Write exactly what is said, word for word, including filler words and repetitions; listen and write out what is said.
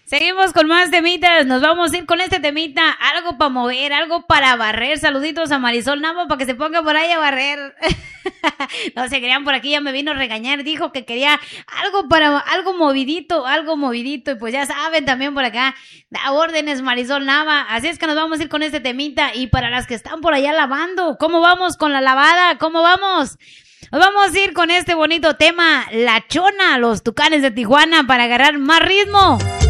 Seguimos con más temitas, nos vamos a ir con este temita, algo para mover, algo para barrer. Saluditos a Marisol Nava para que se ponga por ahí a barrer. No se crean, por aquí ya me vino a regañar, dijo que quería algo para, algo movidito, algo movidito, y pues ya saben, también por acá da órdenes Marisol Nava, así es que nos vamos a ir con este temita. Y para las que están por allá lavando, ¿cómo vamos con la lavada? ¿Cómo vamos? Nos vamos a ir con este bonito tema, La Chona, los Tucanes de Tijuana, para agarrar más ritmo.